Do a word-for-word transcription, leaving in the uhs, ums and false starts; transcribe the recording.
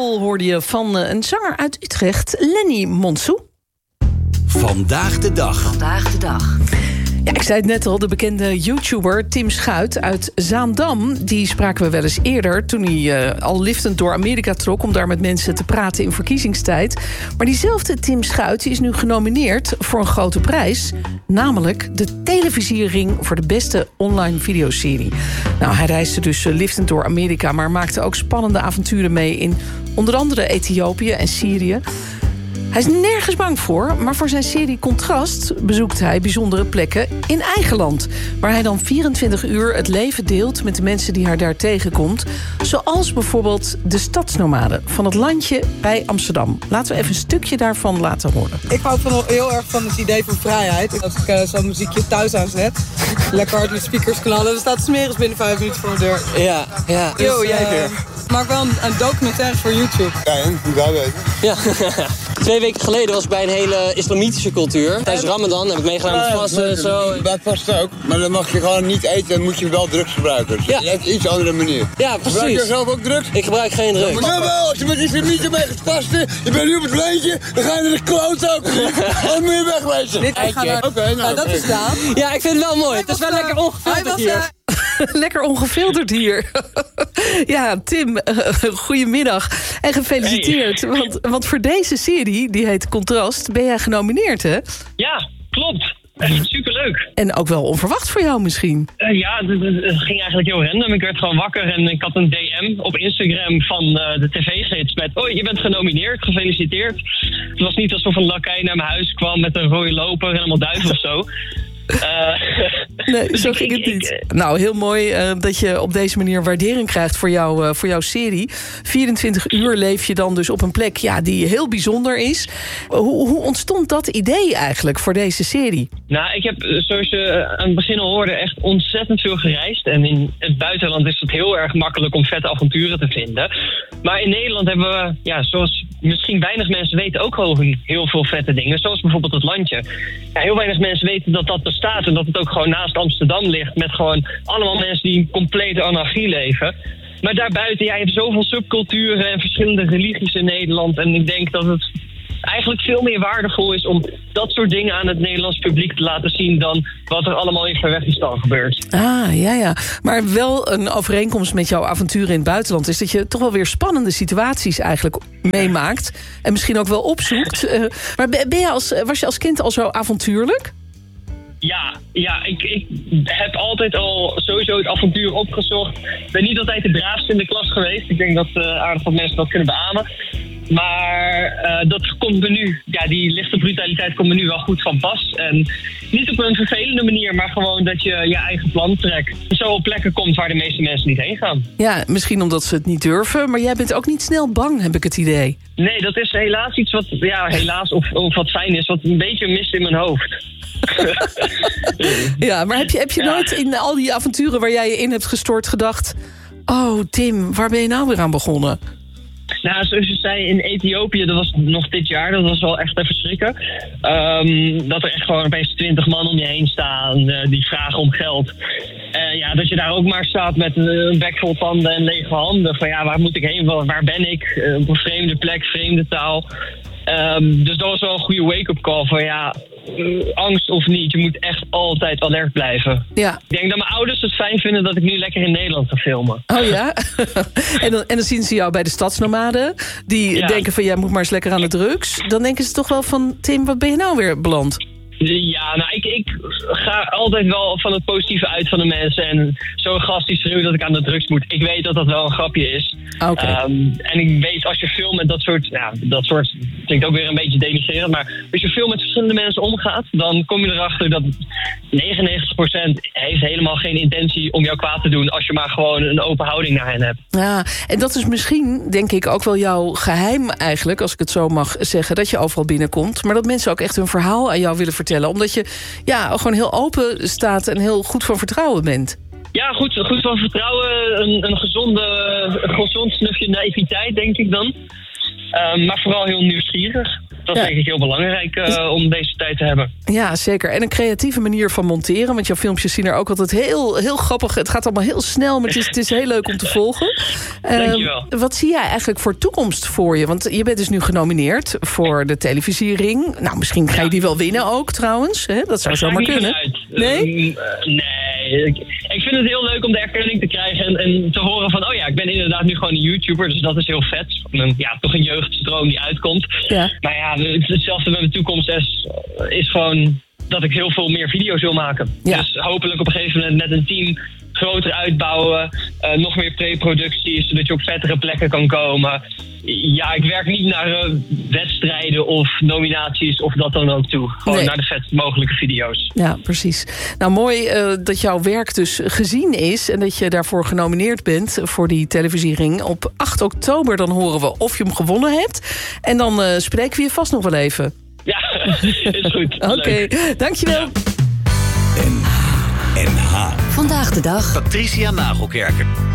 Soul hoorde je van een zanger uit Utrecht, Lenny Monsou. Vandaag de dag. Vandaag de dag. Ja, ik zei het net al, de bekende YouTuber Tim Schuit uit Zaandam. Die spraken we wel eens eerder toen hij uh, al liftend door Amerika trok om daar met mensen te praten in verkiezingstijd. Maar diezelfde Tim Schuit die is nu genomineerd voor een grote prijs. Namelijk de televisiering voor de beste online videoserie. Nou, hij reisde dus uh, liftend door Amerika, maar maakte ook spannende avonturen mee in onder andere Ethiopië en Syrië. Hij is nergens bang voor, maar voor zijn serie Contrast bezoekt hij bijzondere plekken in eigen land, waar hij dan vierentwintig uur het leven deelt met de mensen die hij daar tegenkomt. Zoals bijvoorbeeld de stadsnomaden van het landje bij Amsterdam. Laten we even een stukje daarvan laten horen. Ik hou van, heel erg van het idee van vrijheid. Als ik uh, zo'n muziekje thuis aanzet, lekker hard met speakers knallen, dan staat Smeris binnen vijf minuten voor mijn deur. Ja, ja. Dus, Yo, jij uh, weer. Ik maak wel een, een documentaire voor YouTube. Ja, en? Hoe wij weten. Ja. Twee weken geleden was ik bij een hele islamitische cultuur. Tijdens Ramadan heb ik meegedaan met vasten en zo. Bij vasten ook, maar dan mag je gewoon niet eten en moet je wel drugs gebruiken. Dus Ja. je hebt een iets andere manier. Ja, precies. Gebruik je zelf ook drugs? Ik gebruik geen drugs. Maar wel, als je met islamieten mee gaat vasten, je bent nu op het leentje, dan ga je naar de kloot ook. Dan moet je wegwezen. Dit ik ga naar... Oké, okay, nou, ja, dat okay. is Daan. Ja, ik vind het wel mooi. Het is wel lekker ongefilterd hier. Lekker ongefilterd hier. Ja, Tim, uh, goedemiddag. En gefeliciteerd. Hey. Want, want voor deze serie, die heet Contrast, ben jij genomineerd, hè? Ja, klopt. Echt superleuk. En ook wel onverwacht voor jou misschien. Uh, ja, het, het, het ging eigenlijk heel random. Ik werd gewoon wakker en ik had een D M op Instagram van uh, de tv-gids met... Oh, je bent genomineerd, gefeliciteerd. Het was niet alsof een lakai naar mijn huis kwam met een rode loper en allemaal duiven of zo. Uh, nee, zo ging het niet. Ik, nou, heel mooi uh, dat je op deze manier waardering krijgt voor, jou, uh, voor jouw serie. vierentwintig uur leef je dan dus op een plek ja, die heel bijzonder is. Hoe, hoe ontstond dat idee eigenlijk voor deze serie? Nou, ik heb, zoals je aan het begin al hoorde, echt ontzettend veel gereisd. En in het buitenland is het heel erg makkelijk om vette avonturen te vinden. Maar in Nederland hebben we, ja, zoals misschien weinig mensen weten, ook gewoon heel veel vette dingen. Zoals bijvoorbeeld het landje. Ja, heel weinig mensen weten dat dat bestaat en dat het ook gewoon naast Amsterdam ligt met gewoon allemaal mensen die in complete anarchie leven. Maar daarbuiten, ja, je hebt zoveel subculturen en verschillende religies in Nederland. En ik denk dat het eigenlijk veel meer waardevol is om dat soort dingen aan het Nederlands publiek te laten zien dan wat er allemaal in Verwegistan gebeurt. Ah, ja, ja. Maar wel een overeenkomst met jouw avonturen in het buitenland is dat je toch wel weer spannende situaties eigenlijk meemaakt en misschien ook wel opzoekt. Uh, maar ben je als, was je als kind al zo avontuurlijk? Ja, ja ik, ik heb altijd al sowieso het avontuur opgezocht. Ik ben niet altijd de braafste in de klas geweest. Ik denk dat uh, aardig wat mensen dat kunnen beamen. Maar uh, dat komt me nu, ja, die lichte brutaliteit komt me nu wel goed van pas. En niet op een vervelende manier, maar gewoon dat je je eigen plan trekt. Zo op plekken komt waar de meeste mensen niet heen gaan. Ja, misschien omdat ze het niet durven, maar jij bent ook niet snel bang, heb ik het idee. Nee, dat is helaas iets wat, ja, helaas of, of wat fijn is, wat een beetje mist in mijn hoofd. Ja, maar heb je, heb je ja. nooit in al die avonturen waar jij je in hebt gestort gedacht... Oh, Tim, waar ben je nou weer aan begonnen? Nou, zoals je zei, in Ethiopië, dat was nog dit jaar, dat was wel echt even schrikken. Um, dat er echt gewoon opeens twintig man om je heen staan, uh, die vragen om geld. Uh, ja, dat je daar ook maar staat met een bek vol tanden en lege handen. Van ja, waar moet ik heen, waar ben ik? Uh, op een vreemde plek, vreemde taal. Um, dus dat was wel een goede wake-up call van ja, uh, angst of niet, je moet echt altijd alert blijven. Ja. Ik denk dat mijn ouders het fijn vinden dat ik nu lekker in Nederland ga filmen. Oh ja? en, dan, en dan zien ze jou bij de stadsnomaden, die ja. denken van jij moet maar eens lekker aan de drugs. Dan denken ze toch wel van Tim, wat ben je nou weer beland? Ja, nou, ik, ik ga altijd wel van het positieve uit van de mensen. En zo'n gast die schreeuwt dat ik aan de drugs moet. Ik weet dat dat wel een grapje is. Okay. Um, en ik weet, als je veel met dat soort... Ja, dat soort klinkt ook weer een beetje denigrerend. Maar als je veel met verschillende mensen omgaat, dan kom je erachter dat negenennegentig procent heeft helemaal geen intentie om jou kwaad te doen als je maar gewoon een open houding naar hen hebt. Ja, en dat is misschien, denk ik, ook wel jouw geheim eigenlijk, als ik het zo mag zeggen, dat je overal binnenkomt. Maar dat mensen ook echt hun verhaal aan jou willen vertellen. Omdat je ja, gewoon heel open staat en heel goed van vertrouwen bent. Ja, goed, goed van vertrouwen. Een, een gezonde, een gezond snufje naïviteit, denk ik dan. Um, maar vooral heel nieuwsgierig. dat is Ja. denk ik heel belangrijk uh, om deze tijd te hebben. Ja, zeker. En een creatieve manier van monteren. Want jouw filmpjes zien er ook altijd heel, heel grappig. Het gaat allemaal heel snel, maar het is, het is heel leuk om te volgen. Dankjewel. Uh, wat zie jij eigenlijk voor toekomst voor je? Want je bent dus nu genomineerd voor de televisiering. Nou, misschien ga je die wel winnen ook trouwens. Hè? Dat zou zomaar kunnen. Nee? Uh, uh, nee. Ik, ik vind het heel leuk om de erkenning te krijgen en, en te horen van... oh ja, ik ben inderdaad nu gewoon een YouTuber, dus dat is heel vet. Ja, toch een jeugdstroom die uitkomt. Ja. Maar ja, hetzelfde met mijn toekomst is, is gewoon dat ik heel veel meer video's wil maken. Ja. Dus hopelijk op een gegeven moment met een team groter uitbouwen. Uh, nog meer pre-producties, zodat je op vettere plekken kan komen. Ja, ik werk niet naar uh, wedstrijden of nominaties of dat dan ook toe. Gewoon nee. naar de vet mogelijke video's. Ja, precies. Nou, mooi uh, dat jouw werk dus gezien is en dat je daarvoor genomineerd bent voor die televisiering. Op acht oktober dan horen we of je hem gewonnen hebt. En dan uh, spreken we je vast nog wel even. Ja, is goed. Oké, okay. Dankjewel. Ja. N H. Vandaag de dag. Patricia Nagelkerken.